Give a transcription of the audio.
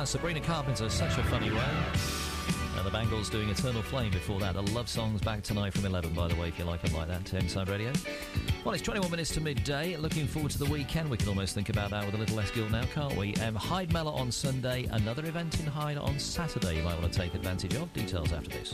Sabrina Carpenter, Such a Funny Way. And the Bangles doing Eternal Flame before that. The Love Songs back tonight from 11, by the way, if you like them like that, to Inside Radio. Well, it's 21 minutes to midday. Looking forward to the weekend. We can almost think about that with a little less guilt now, can't we? Hyde Mellor on Sunday, another event in Hyde on Saturday you might want to take advantage of. Details after this.